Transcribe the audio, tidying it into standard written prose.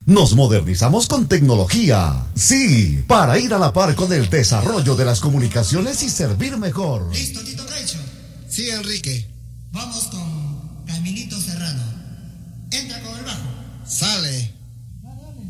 Nos modernizamos con tecnología. Sí, para ir a la par con el desarrollo de las comunicaciones y servir mejor. ¿Listo, Tito Caicho? Sí, Enrique. Vamos con Caminito